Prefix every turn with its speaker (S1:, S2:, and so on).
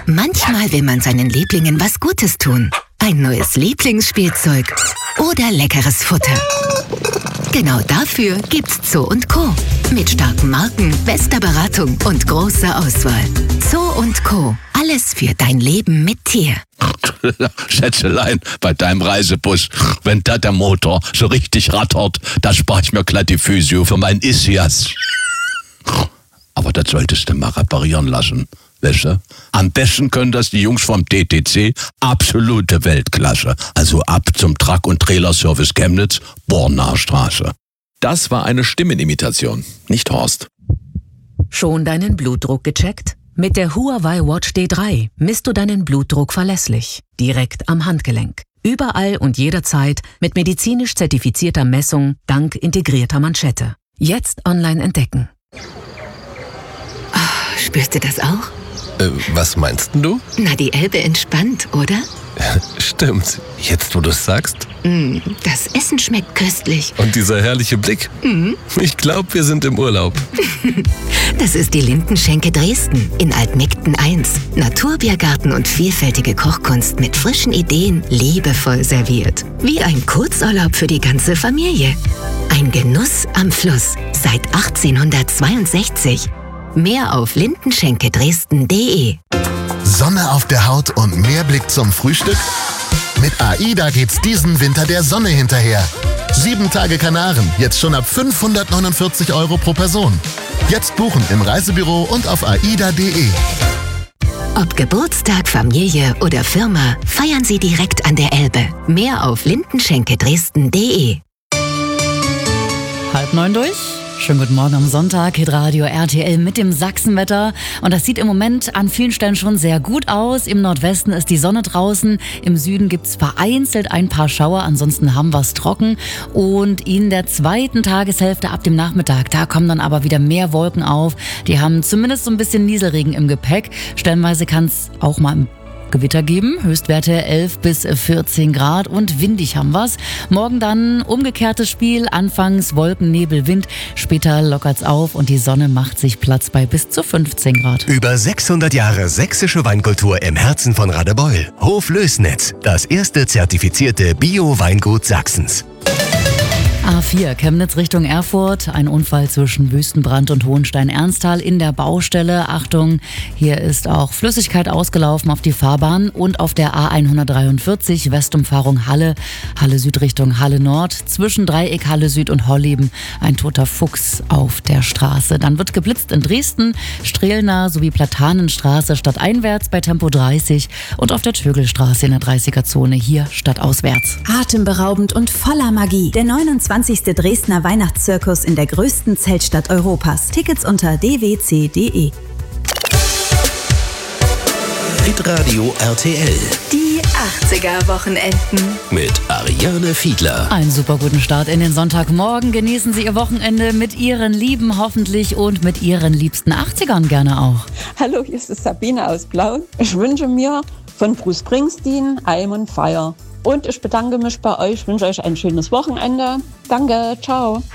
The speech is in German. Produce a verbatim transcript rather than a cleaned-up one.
S1: Manchmal will man seinen Lieblingen was Gutes tun. Ein neues Lieblingsspielzeug oder leckeres Futter. Genau dafür gibt's Zoo und Co. Mit starken Marken, bester Beratung und großer Auswahl. Zoo und Co. Alles für dein Leben mit Tier.
S2: Schätzelein, bei deinem Reisebus, wenn da der Motor so richtig rattert, da spare ich mir glatt die Physio für meinen Ischias. Aber das solltest du mal reparieren lassen. Weißt du? Am besten können das die Jungs vom T T C, absolute Weltklasse. Also ab zum Truck- und Trailerservice Chemnitz, Bornaer Straße.
S3: Das war eine Stimmenimitation, nicht Horst.
S4: Schon deinen Blutdruck gecheckt? Mit der Huawei Watch D drei misst du deinen Blutdruck verlässlich, direkt am Handgelenk. Überall und jederzeit mit medizinisch zertifizierter Messung dank integrierter Manschette. Jetzt online entdecken.
S1: Oh, spürst du das auch?
S5: Äh, was meinst denn du?
S1: Na, die Elbe entspannt, oder?
S5: Stimmt. Jetzt, wo du es sagst.
S1: Mm, das Essen schmeckt köstlich.
S5: Und dieser herrliche Blick.
S1: Mm.
S5: Ich glaube, wir sind im Urlaub.
S1: Das ist die Lindenschenke Dresden in Altmigten eins. Naturbiergarten und vielfältige Kochkunst mit frischen Ideen, liebevoll serviert. Wie ein Kurzurlaub für die ganze Familie. Ein Genuss am Fluss seit achtzehnhundertzweiundsechzig. Mehr auf lindenschenke dresden punkt de.
S6: Sonne auf der Haut und mehr Blick zum Frühstück? Mit AIDA geht's diesen Winter der Sonne hinterher. Sieben Tage Kanaren, jetzt schon ab fünfhundertneunundvierzig Euro pro Person. Jetzt buchen im Reisebüro und auf aida punkt de.
S1: Ob Geburtstag, Familie oder Firma, feiern Sie direkt an der Elbe. Mehr auf lindenschenke dresden punkt de.
S7: Halb neun durch. Schönen guten Morgen am Sonntag, Hitradio R T L mit dem Sachsenwetter. Und das sieht im Moment an vielen Stellen schon sehr gut aus. Im Nordwesten ist die Sonne draußen, im Süden gibt's vereinzelt ein paar Schauer, ansonsten haben wir's trocken. Und in der zweiten Tageshälfte ab dem Nachmittag, da kommen dann aber wieder mehr Wolken auf. Die haben zumindest so ein bisschen Nieselregen im Gepäck. Stellenweise kann's auch mal im Gewitter geben, Höchstwerte elf bis vierzehn Grad und windig haben wir's. Morgen dann umgekehrtes Spiel, anfangs Wolken, Nebel, Wind, später lockert's auf und die Sonne macht sich Platz bei bis zu fünfzehn Grad.
S8: Über sechshundert Jahre sächsische Weinkultur im Herzen von Radebeul. Hof Lößnitz, das erste zertifizierte Bio-Weingut Sachsens.
S7: A vier, Chemnitz Richtung Erfurt. Ein Unfall zwischen Wüstenbrand und Hohenstein-Ernsthal in der Baustelle. Achtung, hier ist auch Flüssigkeit ausgelaufen auf die Fahrbahn. Und auf der A hundertdreiundvierzig, Westumfahrung Halle, Halle Süd Richtung Halle Nord. Zwischen Dreieck Halle Süd und Holleben ein toter Fuchs auf der Straße. Dann wird geblitzt in Dresden, Strehlner sowie Platanenstraße stadteinwärts bei Tempo dreißig. Und auf der Tögelstraße in der dreißiger-Zone hier stadtauswärts.
S9: Atemberaubend und voller Magie. Der neunundzwanzigste Dresdner Weihnachtszirkus in der größten Zeltstadt Europas. Tickets unter d w c punkt de.
S8: Hitradio R T L.
S1: Die achtziger-Wochenenden.
S8: Mit Ariane Fiedler.
S7: Einen super guten Start in den Sonntagmorgen. Genießen Sie Ihr Wochenende mit Ihren Lieben hoffentlich und mit Ihren liebsten achtzigern gerne auch.
S10: Hallo, hier ist Sabine aus Plauen. Ich wünsche mir von Bruce Springsteen I'm on Fire. Und ich bedanke mich bei euch, wünsche euch ein schönes Wochenende. Danke, ciao.